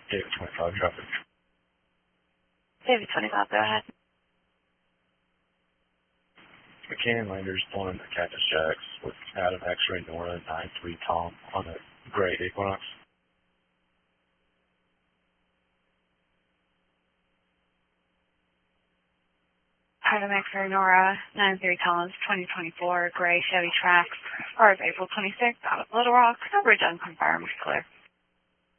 David 25, traffic. David 25, go ahead. McCann Landers pulling the Cactus Jacks with Adam X-Ray Nora 93 Tom on a gray Equinox. Adam X-Ray Nora 93 Collins 2024 gray Chevy Trax, or of April 26th out of Little Rock. Coverage unconfirmed. Clear.